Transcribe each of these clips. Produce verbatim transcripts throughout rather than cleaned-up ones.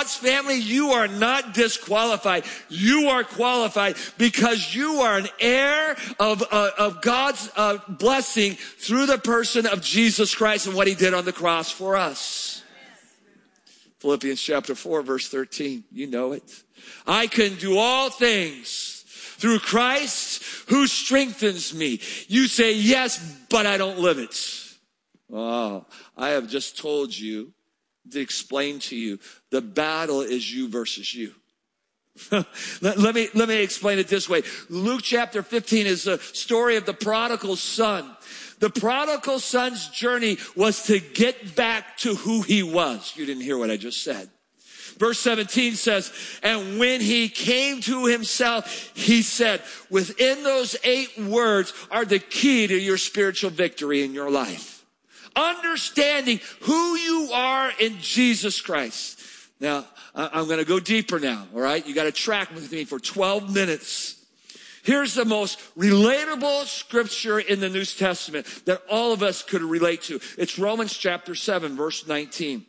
God's family, you are not disqualified. You are qualified because you are an heir of, uh, of God's uh, blessing through the person of Jesus Christ and what he did on the cross for us. Philippians chapter four, verse thirteen. You know it. I can do all things through Christ who strengthens me. You say, yes, but I don't live it. Oh, I have just told you to explain to you the battle is you versus you. let, let me, let me explain it this way. Luke chapter fifteen is the story of the prodigal son. The prodigal son's journey was to get back to who he was. You didn't hear what I just said. Verse seventeen says, and when he came to himself, he said, within those eight words are the key to your spiritual victory in your life. Understanding who you are in Jesus Christ. Now, I'm going to go deeper now, all right? You got to track with me for twelve minutes. Here's the most relatable scripture in the New Testament that all of us could relate to. It's Romans chapter seven, verse nineteen.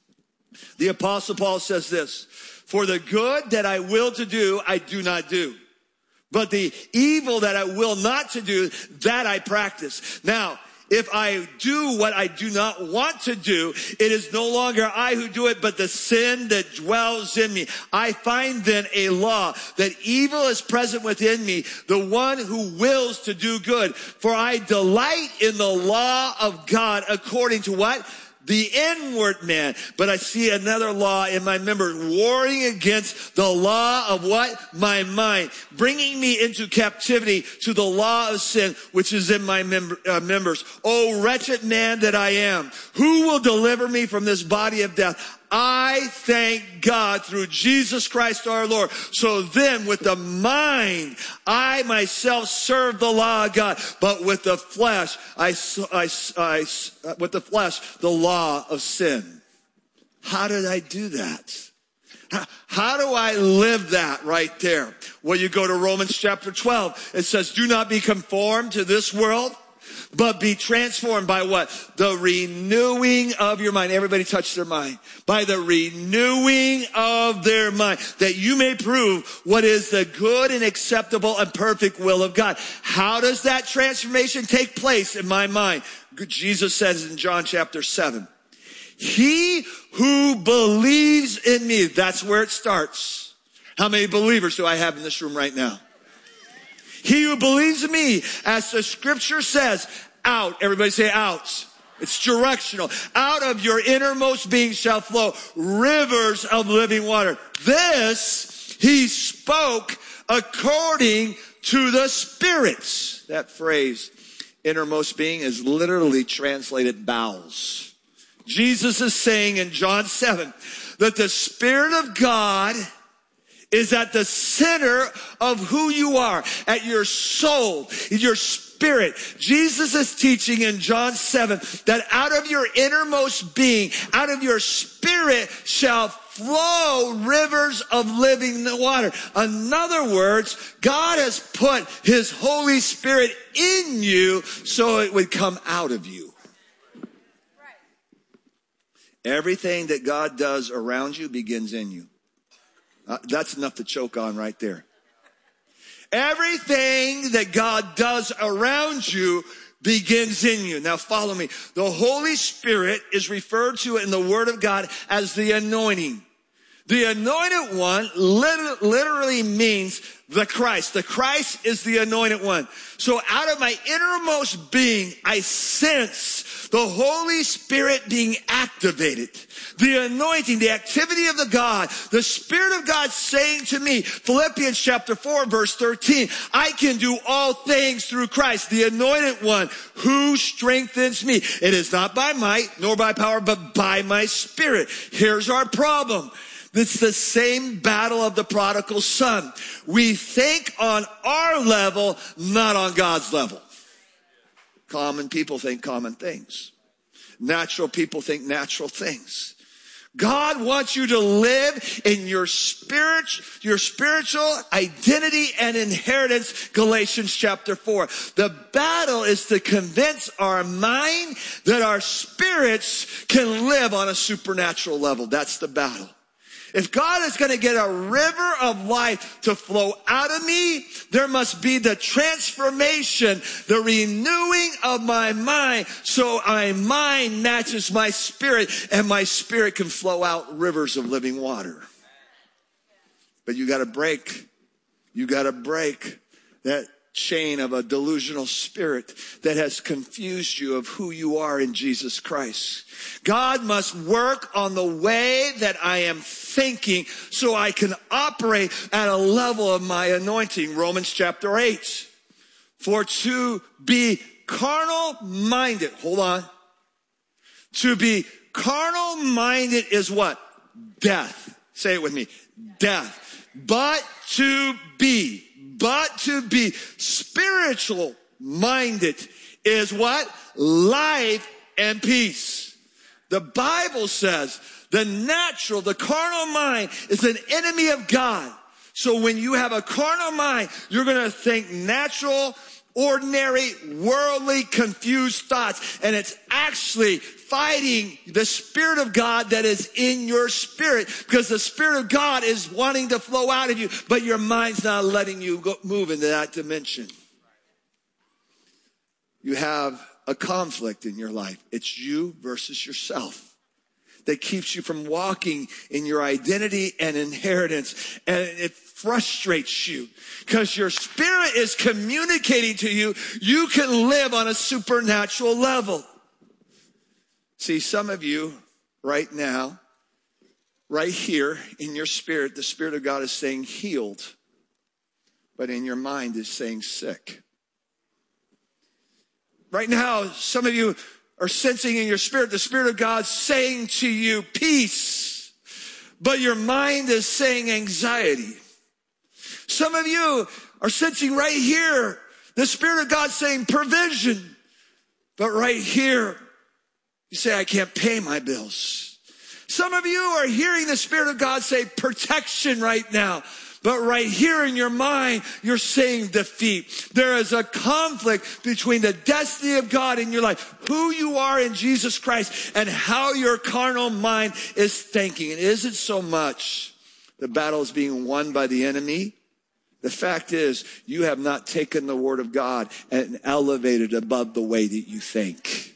The Apostle Paul says this, for the good that I will to do, I do not do. But the evil that I will not to do, that I practice. Now, if I do what I do not want to do, it is no longer I who do it, but the sin that dwells in me. I find then a law that evil is present within me, the one who wills to do good. For I delight in the law of God according to what? The inward man. But I see another law in my members, warring against the law of what? My mind, bringing me into captivity to the law of sin, which is in my mem- uh, members. Oh, wretched man that I am, who will deliver me from this body of death? I thank God through Jesus Christ our Lord. So then with the mind, I myself serve the law of God, but with the flesh, I, I, I, with the flesh, the law of sin. How did I do that? How, how do I live that right there? Well, you go to Romans chapter twelve. It says, do not be conformed to this world, but be transformed by what? The renewing of your mind. Everybody touch their mind. By the renewing of their mind, that you may prove what is the good and acceptable and perfect will of God. How does that transformation take place in my mind? Jesus says in John chapter seven, he who believes in me, that's where it starts. How many believers do I have in this room right now? He who believes in me, as the scripture says, out. Everybody say out. It's directional. Out of your innermost being shall flow rivers of living water. This he spoke according to the spirits. That phrase, innermost being, is literally translated bowels. Jesus is saying in John seven that the Spirit of God is at the center of who you are, at your soul, in your spirit. Jesus is teaching in John seven that out of your innermost being, out of your spirit shall flow rivers of living water. In other words, God has put his Holy Spirit in you so it would come out of you. Everything that God does around you begins in you. Uh, that's enough to choke on right there. Everything that God does around you begins in you. Now follow me. The Holy Spirit is referred to in the Word of God as the anointing. The anointed one lit- literally means the Christ. The Christ is the anointed one. So out of my innermost being, I sense the Holy Spirit being activated. The anointing, the activity of the God, the Spirit of God saying to me, Philippians chapter four, verse thirteen, I can do all things through Christ, the anointed one who strengthens me. It is not by might nor by power, but by my Spirit. Here's our problem. It's the same battle of the prodigal son. We think on our level, not on God's level. Common people think common things. Natural people think natural things. God wants you to live in your spirit, your spiritual identity and inheritance, Galatians chapter four. The battle is to convince our mind that our spirits can live on a supernatural level. That's the battle. If God is going to get a river of life to flow out of me, there must be the transformation, the renewing of my mind, so my mind matches my spirit and my spirit can flow out rivers of living water. But you got to break, you got to break that chain of a delusional spirit that has confused you of who you are in Jesus Christ. God must work on the way that I am thinking so I can operate at a level of my anointing. Romans chapter eight. For to be carnal minded, hold on. To be carnal minded is what? Death. Say it with me. Death. But to be But to be spiritual minded is what? Life and peace. The Bible says the natural, the carnal mind is an enemy of God. So when you have a carnal mind, you're going to think natural, ordinary, worldly, confused thoughts. And it's actually fighting the Spirit of God that is in your spirit, because the Spirit of God is wanting to flow out of you, but your mind's not letting you go, move into that dimension. You have a conflict in your life. It's you versus yourself that keeps you from walking in your identity and inheritance. And it frustrates you because your spirit is communicating to you, you can live on a supernatural level. See, some of you right now, right here in your spirit, the Spirit of God is saying healed, but in your mind is saying sick. Right now, some of you are sensing in your spirit, the Spirit of God saying to you peace, but your mind is saying anxiety. Some of you are sensing right here, the Spirit of God saying provision, but right here, you say, I can't pay my bills. Some of you are hearing the Spirit of God say protection right now. But right here in your mind, you're saying defeat. There is a conflict between the destiny of God in your life, who you are in Jesus Christ, and how your carnal mind is thinking. And is it so much the battle is being won by the enemy? The fact is, you have not taken the Word of God and elevated above the way that you think.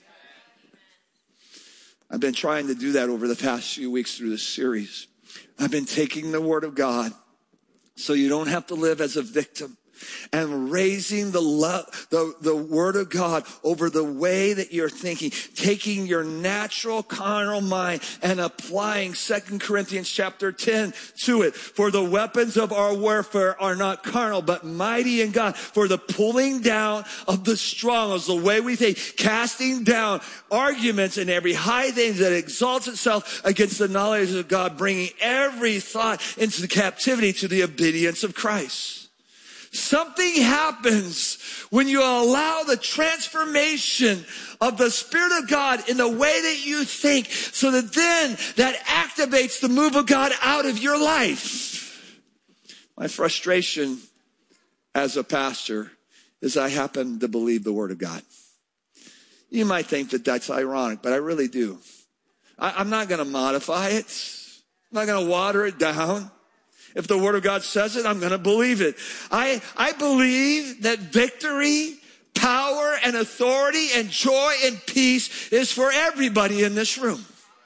I've been trying to do that over the past few weeks through this series. I've been taking the Word of God so you don't have to live as a victim, and raising the love, the, the Word of God over the way that you're thinking, taking your natural carnal mind and applying Second Corinthians chapter ten to it. For the weapons of our warfare are not carnal, but mighty in God for the pulling down of the strongholds, the way we think, casting down arguments and every high thing that exalts itself against the knowledge of God, bringing every thought into the captivity to the obedience of Christ. Something happens when you allow the transformation of the Spirit of God in the way that you think, so that then that activates the move of God out of your life. My frustration as a pastor is I happen to believe the Word of God. You might think that that's ironic, but I really do. I, I'm not going to modify it. I'm not going to water it down. If the Word of God says it, I'm going to believe it. I, I believe that victory, power, and authority, and joy and peace is for everybody in this room.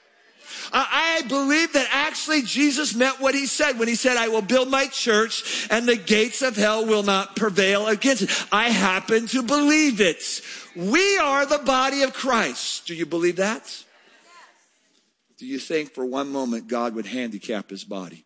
I, I believe that actually Jesus meant what he said when he said, I will build my church and the gates of hell will not prevail against it. I happen to believe it. We are the body of Christ. Do you believe that? Do you think for one moment God would handicap his body?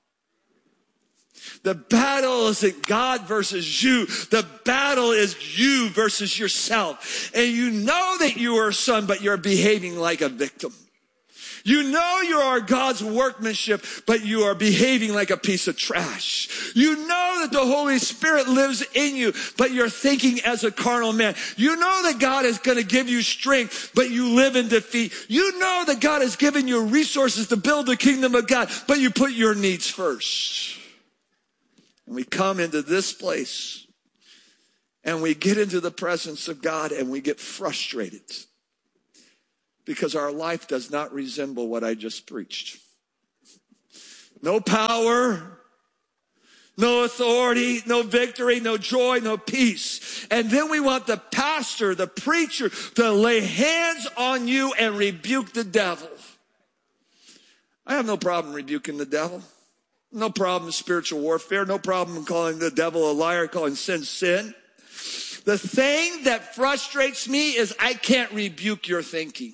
The battle isn't God versus you. The battle is you versus yourself. And you know that you are a son, but you're behaving like a victim. You know you are God's workmanship, but you are behaving like a piece of trash. You know that the Holy Spirit lives in you, but you're thinking as a carnal man. You know that God is going to give you strength, but you live in defeat. You know that God has given you resources to build the kingdom of God, but you put your needs first. And we come into this place and we get into the presence of God and we get frustrated because our life does not resemble what I just preached. no power, no authority, no victory, no joy, no peace. And then we want the pastor, the preacher, to lay hands on you and rebuke the devil. I have no problem rebuking the devil. No problem in spiritual warfare. No problem in calling the devil a liar, calling sin, sin. The thing that frustrates me is I can't rebuke your thinking.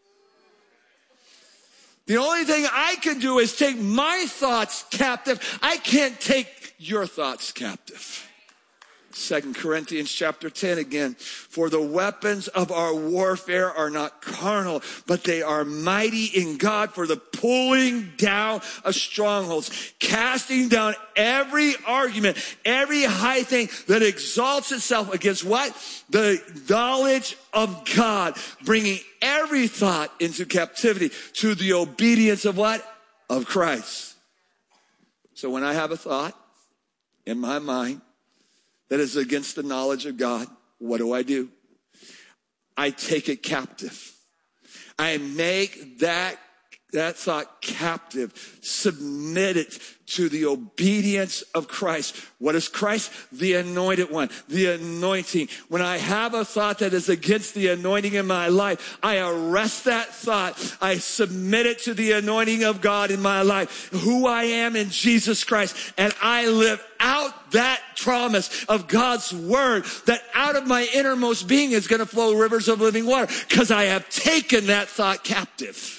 The only thing I can do is take my thoughts captive. I can't take your thoughts captive. Second Corinthians chapter ten again. For the weapons of our warfare are not carnal, but they are mighty in God for the pulling down of strongholds, casting down every argument, every high thing that exalts itself against what? The knowledge of God, bringing every thought into captivity to the obedience of what? Of Christ. So when I have a thought in my mind that is against the knowledge of God, what do I do? I take it captive. I make that, that thought captive, submit it to the obedience of Christ. What is Christ? The anointed one, the anointing. When I have a thought that is against the anointing in my life, I arrest that thought. I submit it to the anointing of God in my life, who I am in Jesus Christ, and I live out that promise of God's word that out of my innermost being is going to flow rivers of living water because I have taken that thought captive.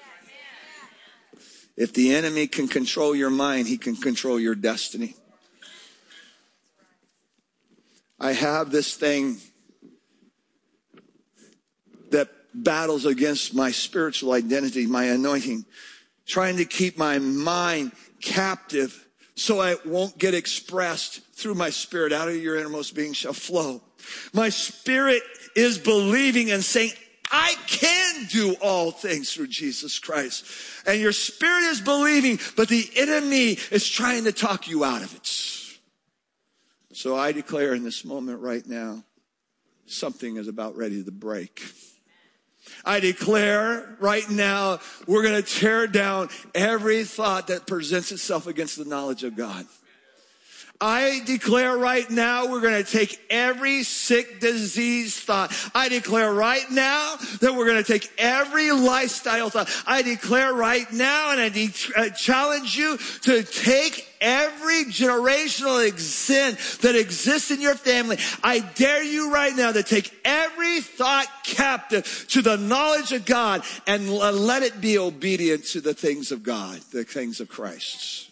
If the enemy can control your mind, he can control your destiny. I have this thing that battles against my spiritual identity, my anointing, trying to keep my mind captive so it won't get expressed through my spirit. Out of your innermost being shall flow. My spirit is believing and saying, I can do all things through Jesus Christ. And your spirit is believing, but the enemy is trying to talk you out of it. So I declare in this moment right now, something is about ready to break. I declare right now, we're going to tear down every thought that presents itself against the knowledge of God. I declare right now, we're going to take every sick, disease thought. I declare right now that we're going to take every lifestyle thought. I declare right now, and I de- uh, challenge you to take every generational sin that exists in your family. I dare you right now to take every thought captive to the knowledge of God and l- let it be obedient to the things of God, the things of Christ.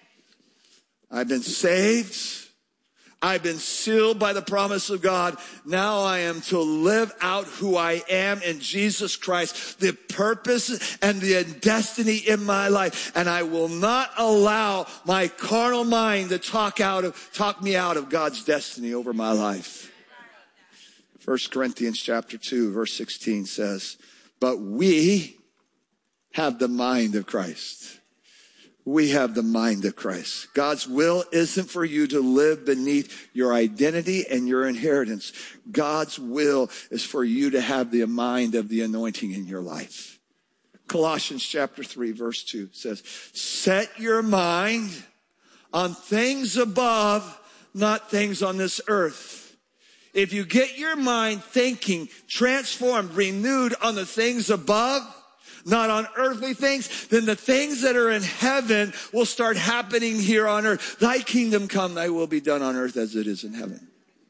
I've been saved. I've been sealed by the promise of God. Now I am to live out who I am in Jesus Christ, the purpose and the destiny in my life. And I will not allow my carnal mind to talk out of, talk me out of God's destiny over my life. First Corinthians chapter two, verse sixteen says, but we have the mind of Christ. We have the mind of Christ. God's will isn't for you to live beneath your identity and your inheritance. God's will is for you to have the mind of the anointing in your life. Colossians chapter three, verse two says, set your mind on things above, not things on this earth. If you get your mind thinking, transformed, renewed on the things above, not on earthly things, then the things that are in heaven will start happening here on earth. Thy kingdom come, thy will be done on earth as it is in heaven.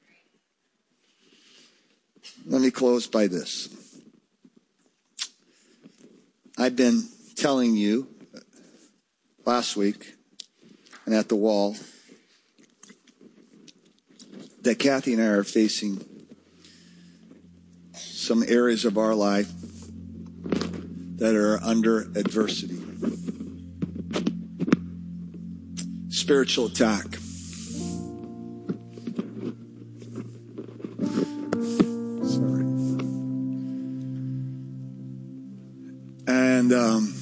Let me close by this. I've been telling you last week and at the wall that Kathy and I are facing some areas of our life that are under adversity. Spiritual attack. Sorry. And um,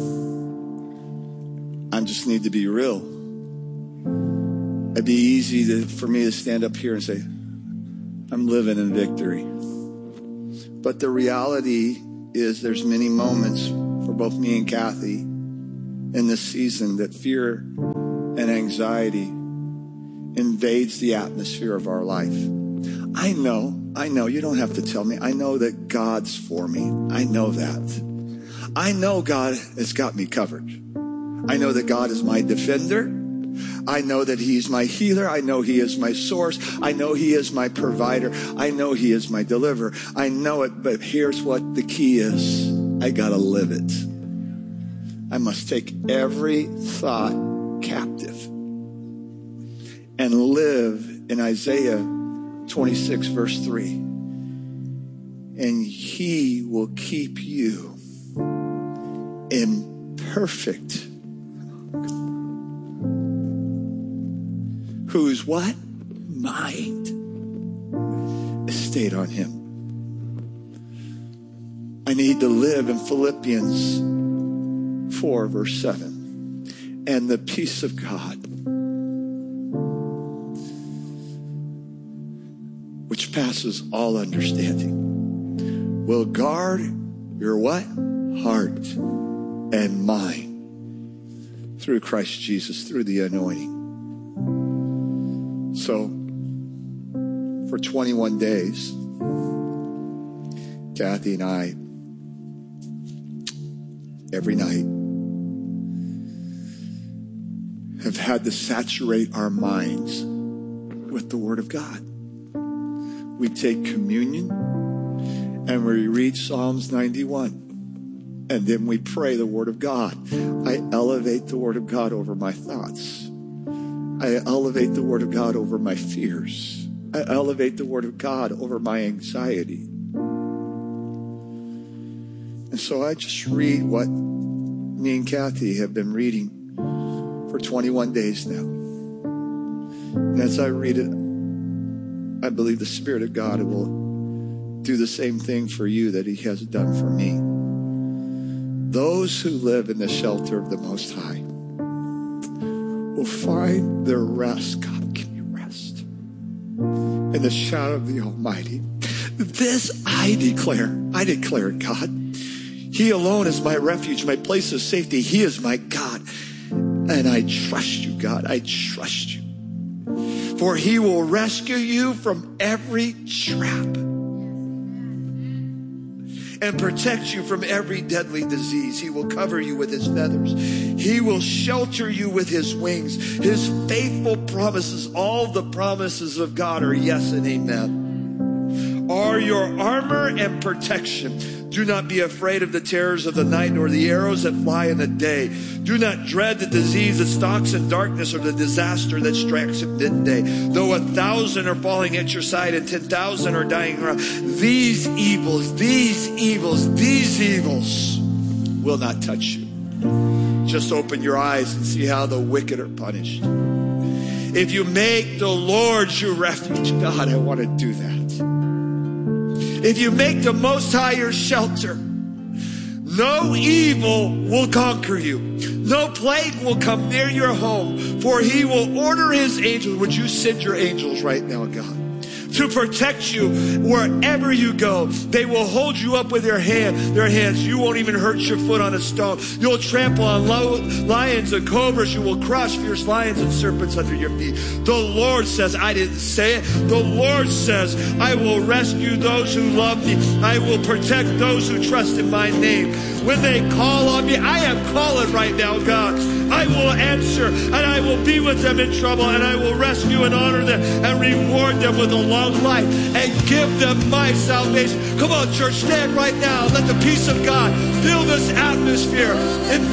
I just need to be real. It'd be easy to, for me to stand up here and say, I'm living in victory. But the reality is there's many moments for both me and Kathy in this season that fear and anxiety invades the atmosphere of our life. I know, I know, you don't have to tell me. I know that God's for me. I know that. I know God has got me covered. I know that God is my defender. I know that he's my healer. I know he is my source. I know he is my provider. I know he is my deliverer. I know it, but here's what the key is. I gotta live it. I must take every thought captive and live in Isaiah twenty-six verse three. And he will keep you in perfect. Whose what? Mind is stayed on him. I need to live in Philippians four verse seven. And the peace of God, which passes all understanding, will guard your what? Heart and mind through Christ Jesus, through the anointing. So, for twenty-one days, Kathy and I, every night, have had to saturate our minds with the Word of God. We take communion and we read Psalms ninety-one, and then we pray the Word of God. I elevate the Word of God over my thoughts. I elevate the Word of God over my fears. I elevate the Word of God over my anxiety. And so I just read what me and Kathy have been reading for twenty-one days now. And as I read it, I believe the Spirit of God will do the same thing for you that he has done for me. Those who live in the shelter of the Most High will find their rest. God, give me rest in the shadow of the Almighty. This I declare. I declare it, God. He alone is my refuge, my place of safety. He is my God. And I trust you, God. I trust you. For he will rescue you from every trap and protect you from every deadly disease. He will cover you with his feathers. He will shelter you with his wings. His faithful promises, all the promises of God are yes and amen, are your armor and protection. Do not be afraid of the terrors of the night, nor the arrows that fly in the day. Do not dread the disease that stalks in darkness, or the disaster that strikes at midday. Though a thousand are falling at your side and ten thousand are dying around, these evils, these evils, these evils will not touch you. Just open your eyes and see how the wicked are punished. If you make the Lord your refuge, God, I want to do that. If you make the Most High your shelter, no evil will conquer you. No plague will come near your home, for he will order his angels. Would you send your angels right now, God, to protect you wherever you go? They will hold you up with their hand, their hands. You won't even hurt your foot on a stone. You'll trample on lions and cobras. You will crush fierce lions and serpents under your feet. The Lord says, I didn't say it. The Lord says, I will rescue those who love me. I will protect those who trust in my name. When they call on me, I am calling right now, God. I will answer, and I will be with them in trouble, and I will rescue and honor them and reward them with a long life and give them my salvation. Come on, church, stand right now. Let the peace of God fill this atmosphere. And